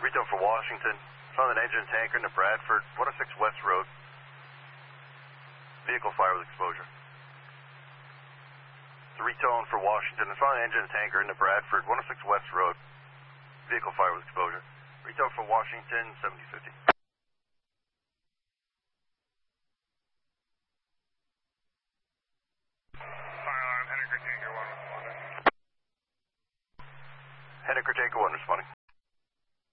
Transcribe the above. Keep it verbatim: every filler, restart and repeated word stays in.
Retail for Washington. Found an engine tanker in the Bradford, one oh six West Road. Vehicle fire with exposure. Retone for Washington. Found an engine tanker in the Bradford, one oh six West Road. Vehicle fire with exposure. Retone for Washington, seventy fifty. Fire alarm, Henniker Tanker one responding. Henniker Tanker one responding.